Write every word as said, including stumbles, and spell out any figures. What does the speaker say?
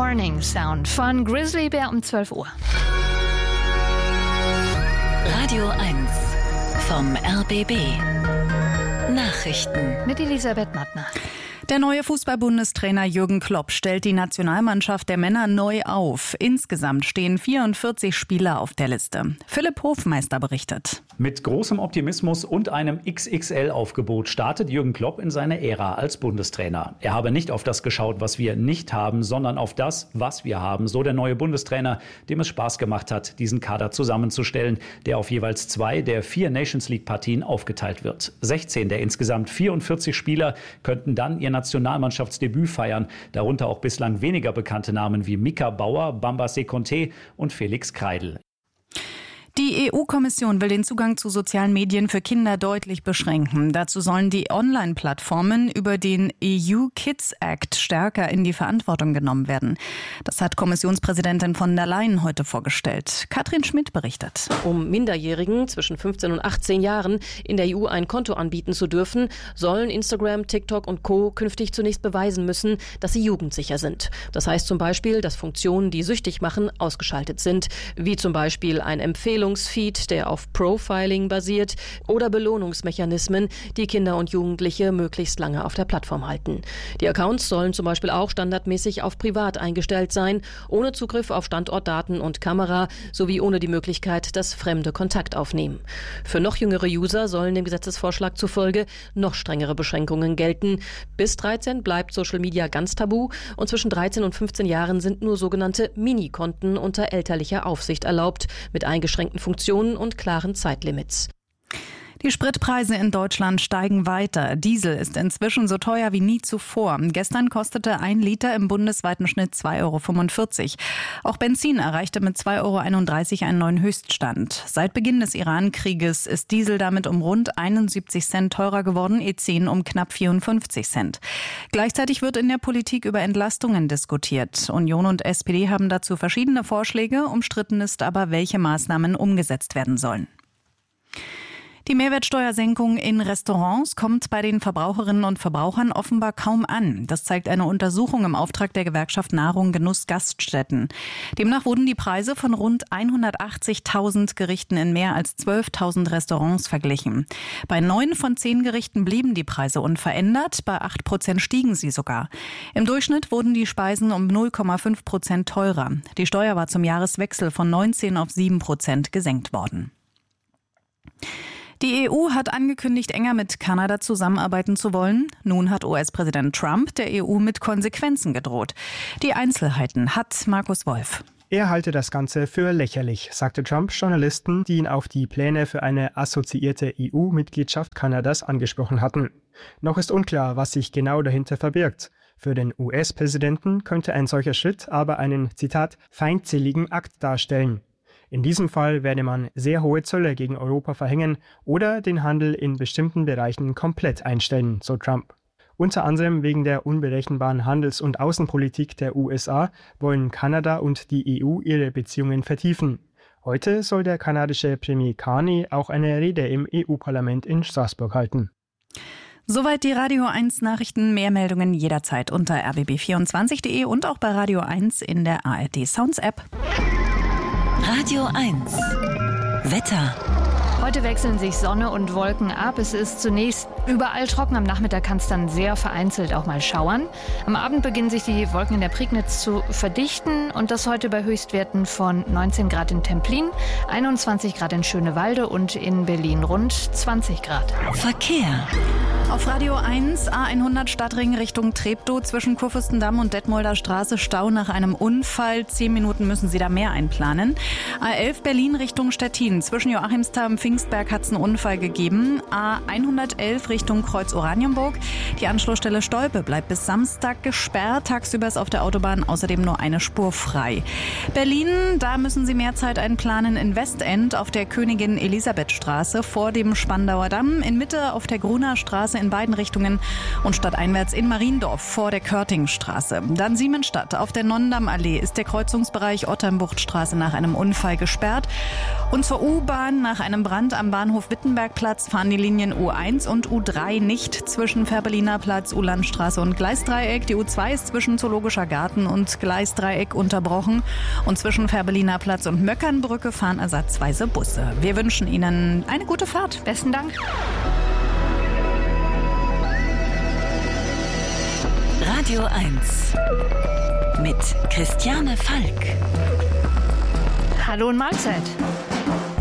Warning Sound von Grizzly Bear um zwölf Uhr. Radio eins vom R B B. Nachrichten mit Elisabeth Mattner. Der neue Fußball-Bundestrainer Jürgen Klopp stellt die Nationalmannschaft der Männer neu auf. Insgesamt stehen vierundvierzig Spieler auf der Liste. Philipp Hofmeister berichtet. Mit großem Optimismus und einem X X L-Aufgebot startet Jürgen Klopp in seine Ära als Bundestrainer. Er habe nicht auf das geschaut, was wir nicht haben, sondern auf das, was wir haben. So der neue Bundestrainer, dem es Spaß gemacht hat, diesen Kader zusammenzustellen, der auf jeweils zwei der vier Nations-League-Partien aufgeteilt wird. sechzehn der insgesamt vierundvierzig Spieler könnten dann ihr Nationalmannschaftsdebüt feiern, darunter auch bislang weniger bekannte Namen wie Mika Bauer, Bamba Sekonte und Felix Kreidl. Die E U-Kommission will den Zugang zu sozialen Medien für Kinder deutlich beschränken. Dazu sollen die Online-Plattformen über den E U Kids Act stärker in die Verantwortung genommen werden. Das hat Kommissionspräsidentin von der Leyen heute vorgestellt. Katrin Schmidt berichtet. Um Minderjährigen zwischen fünfzehn und achtzehn Jahren in der E U ein Konto anbieten zu dürfen, sollen Instagram, TikTok und Co. künftig zunächst beweisen müssen, dass sie jugendsicher sind. Das heißt zum Beispiel, dass Funktionen, die süchtig machen, ausgeschaltet sind, wie zum Beispiel ein Empfehlungsfeed, der auf Profiling basiert, oder Belohnungsmechanismen, die Kinder und Jugendliche möglichst lange auf der Plattform halten. Die Accounts sollen zum Beispiel auch standardmäßig auf privat eingestellt sein, ohne Zugriff auf Standortdaten und Kamera, sowie ohne die Möglichkeit, dass Fremde Kontakt aufnehmen. Für noch jüngere User sollen dem Gesetzesvorschlag zufolge noch strengere Beschränkungen gelten. Bis dreizehn bleibt Social Media ganz tabu und zwischen dreizehn und fünfzehn Jahren sind nur sogenannte Mini-Konten unter elterlicher Aufsicht erlaubt, mit eingeschränkten Funktionen und klaren Zeitlimits. Die Spritpreise in Deutschland steigen weiter. Diesel ist inzwischen so teuer wie nie zuvor. Gestern kostete ein Liter im bundesweiten Schnitt zwei Euro fünfundvierzig. Auch Benzin erreichte mit zwei Euro einunddreißig einen neuen Höchststand. Seit Beginn des Iran-Krieges ist Diesel damit um rund einundsiebzig Cent teurer geworden, E zehn um knapp vierundfünfzig Cent. Gleichzeitig wird in der Politik über Entlastungen diskutiert. Union und S P D haben dazu verschiedene Vorschläge. Umstritten ist aber, welche Maßnahmen umgesetzt werden sollen. Die Mehrwertsteuersenkung in Restaurants kommt bei den Verbraucherinnen und Verbrauchern offenbar kaum an. Das zeigt eine Untersuchung im Auftrag der Gewerkschaft Nahrung, Genuss, Gaststätten. Demnach wurden die Preise von rund hundertachtzigtausend Gerichten in mehr als zwölftausend Restaurants verglichen. Bei neun von zehn Gerichten blieben die Preise unverändert, bei acht Prozent stiegen sie sogar. Im Durchschnitt wurden die Speisen um null Komma fünf Prozent teurer. Die Steuer war zum Jahreswechsel von neunzehn auf sieben Prozent gesenkt worden. Die E U hat angekündigt, enger mit Kanada zusammenarbeiten zu wollen. Nun hat U S-Präsident Trump der E U mit Konsequenzen gedroht. Die Einzelheiten hat Markus Wolf. Er halte das Ganze für lächerlich, sagte Trump Journalisten, die ihn auf die Pläne für eine assoziierte E U-Mitgliedschaft Kanadas angesprochen hatten. Noch ist unklar, was sich genau dahinter verbirgt. Für den U S-Präsidenten könnte ein solcher Schritt aber einen, Zitat, feindseligen Akt darstellen. In diesem Fall werde man sehr hohe Zölle gegen Europa verhängen oder den Handel in bestimmten Bereichen komplett einstellen, so Trump. Unter anderem wegen der unberechenbaren Handels- und Außenpolitik der U S A wollen Kanada und die E U ihre Beziehungen vertiefen. Heute soll der kanadische Premier Carney auch eine Rede im E U-Parlament in Straßburg halten. Soweit die Radio eins Nachrichten. Mehr Meldungen jederzeit unter r b b vierundzwanzig punkt de und auch bei Radio eins in der A R D Sounds App. Radio eins Wetter. Heute wechseln sich Sonne und Wolken ab. Es ist zunächst überall trocken. Am Nachmittag kann es dann sehr vereinzelt auch mal schauern. Am Abend beginnen sich die Wolken in der Prignitz zu verdichten. Und das heute bei Höchstwerten von neunzehn Grad in Templin, einundzwanzig Grad in Schönewalde und in Berlin rund zwanzig Grad. Verkehr. Auf Radio eins A hundert Stadtring Richtung Treptow zwischen Kurfürstendamm und Detmolder Straße Stau nach einem Unfall. Zehn Minuten müssen Sie da mehr einplanen. A elf Berlin Richtung Stettin zwischen Joachimsthal und Pfingstberg hat es einen Unfall gegeben. A hundertelf Richtung Kreuz Oranienburg. Die Anschlussstelle Stolpe bleibt bis Samstag gesperrt. Tagsüber ist auf der Autobahn außerdem nur eine Spur frei. Berlin, da müssen Sie mehr Zeit einplanen in Westend auf der Königin Elisabeth Straße vor dem Spandauer Damm. In Mitte auf der Gruner Straße in beiden Richtungen und stadteinwärts in Mariendorf vor der Körtingstraße. Dann Siemensstadt. Auf der Nonnendammallee ist der Kreuzungsbereich Otternbuchtstraße nach einem Unfall gesperrt. Und zur U-Bahn nach einem Brand Brand am Bahnhof Wittenbergplatz fahren die Linien U eins und U drei nicht zwischen Fährberliner Platz, Uhlandstraße und Gleisdreieck. Die U zwei ist zwischen Zoologischer Garten und Gleisdreieck unterbrochen. Und zwischen Fährberliner Platz und Möckernbrücke fahren ersatzweise Busse. Wir wünschen Ihnen eine gute Fahrt. Besten Dank. Radio eins mit Christiane Falk. Hallo und Mahlzeit.